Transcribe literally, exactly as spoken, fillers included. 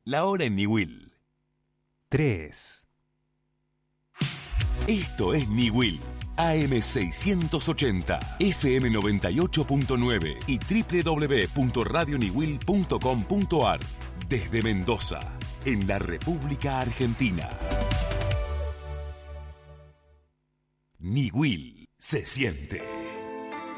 La hora en Niwil. tres. Esto es Niwil. A M seiscientos ochenta, F M noventa y ocho punto nueve y doble u doble u doble u punto radio niwil punto com punto a r. Desde Mendoza, en la República Argentina. Niwil se siente.